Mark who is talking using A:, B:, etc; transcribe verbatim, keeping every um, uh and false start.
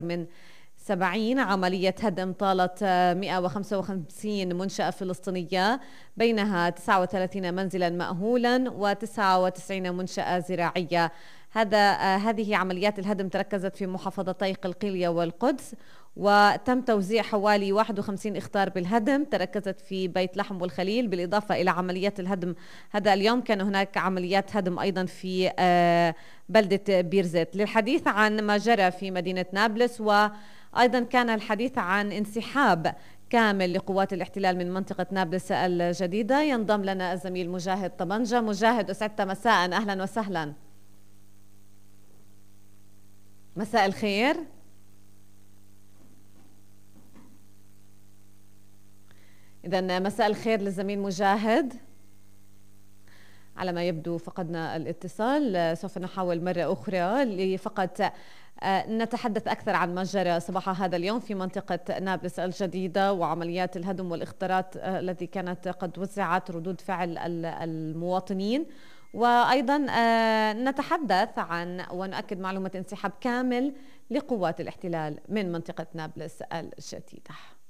A: من سبعين عملية هدم طالت مئة وخمسة وخمسين منشأة فلسطينية، بينها تسعة وثلاثين منزلا مأهولا وتسعة وتسعين منشأة زراعية. هذا هذه عمليات الهدم تركزت في محافظتي قلقيلية والقدس، وتم توزيع حوالي واحد وخمسين إخطار بالهدم تركزت في بيت لحم والخليل. بالإضافة إلى عمليات الهدم هذا اليوم كان هناك عمليات هدم أيضا في بلدة بيرزيت. للحديث عن ما جرى في مدينة نابلس، وأيضا كان الحديث عن انسحاب كامل لقوات الاحتلال من منطقة نابلس الجديدة، ينضم لنا الزميل مجاهد طبنجة. مجاهد، أسعدت مساء، أهلا وسهلا. مساء الخير. إذا مساء الخير للزميل مجاهد. على ما يبدو فقدنا الاتصال، سوف نحاول مرة أخرى لفقط نتحدث أكثر عن ما جرى صباح هذا اليوم في منطقة نابلس الجديدة وعمليات الهدم والإخطارات التي كانت قد وزعت، ردود فعل المواطنين، وأيضا نتحدث عن ونؤكد معلومة انسحاب كامل لقوات الاحتلال من منطقة نابلس الجديدة.